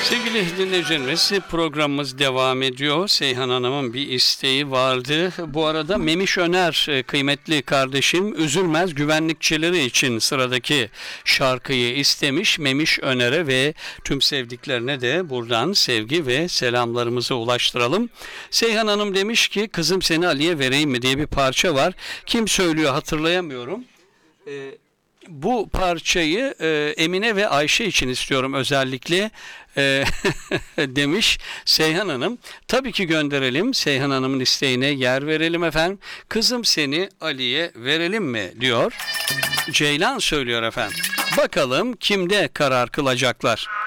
Sevgili dinleyicilerimiz, programımız devam ediyor. Seyhan Hanım'ın bir isteği vardı. Bu arada Memiş Öner, kıymetli kardeşim, Üzülmez güvenlikçileri için sıradaki şarkıyı istemiş. Memiş Öner'e ve tüm sevdiklerine de buradan sevgi ve selamlarımızı ulaştıralım. Seyhan Hanım demiş ki, kızım seni Ali'ye vereyim mi diye bir parça var. Kim söylüyor hatırlayamıyorum. Bu parçayı Emine ve Ayşe için istiyorum özellikle demiş Seyhan Hanım. Tabii ki gönderelim. Seyhan Hanım'ın isteğine yer verelim efendim. Kızım seni Ali'ye verelim mi diyor. Ceylan söylüyor efendim. Bakalım kimde karar kılacaklar.